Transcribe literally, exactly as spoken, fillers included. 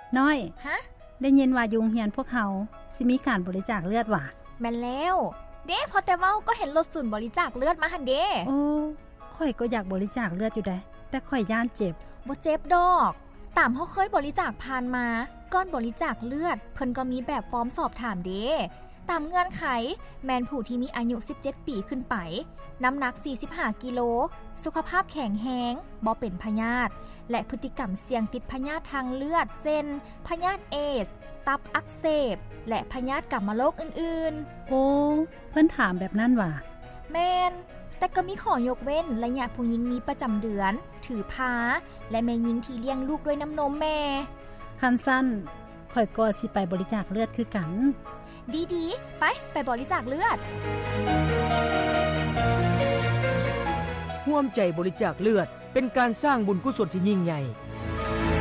น้อยฮะได้ยินว่ายุงเฮียนพวกเฮาสิมีการบริจาคเลือดว่ะแม่นแล้วเด้พอแต่เว้าก็เห็นรถศูนย์บริจาคเลือดมาหั่นเด้โอ้ข่อยก็อยากบริจาคเลือดอยู่ได้แต่ข่อยย่านเจ็บบ่เจ็บดอกตามเฮาเคยบริจาคผ่านมาก่อนบริจาคเลือดเพิ่นก็มีแบบฟอร์มสอบถามเด้ตามเงื่อนไขแมนผู้ที่มีอายุสิบเจ็ดปีขึ้นไปน้ำหนักสี่สิบห้ากิโลสุขภาพแข็งแรงบ่เป็นพยาธิและพฤติกรรมเสี่ยงติดพยาธิทางเลือดเช่นพยาธิเอสตับอักเสบและพยาธิกำมะโรคอื่นๆโอ้เพิ่นถามแบบนั้นว่ะแม่นแต่ก็มีข้อยกเว้นระยะผู้หญิงมีประจำเดือนถือผ้าและแม่หญิงที่เลี้ยงลูกด้วยน้ำนมแม่คันสั้นข่อยก็สิไปบริจาคเลือดคือกันดีๆไปไปบริจาคเลือดร่วมใจบริจาคเลือดเป็นการสร้างบุญกุศลที่ยิ่งใหญ่